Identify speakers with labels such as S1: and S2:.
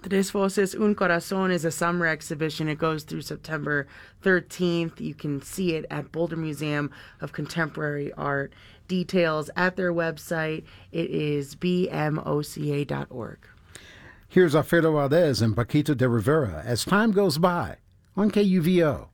S1: Tres Voces Un Corazón is a summer exhibition. It goes through September 13th. You can see it at Boulder Museum of Contemporary Art. Details at their website. It is bmoca.org.
S2: Here's Alfredo Valdez and Paquito de Rivera as time goes by on KUVO.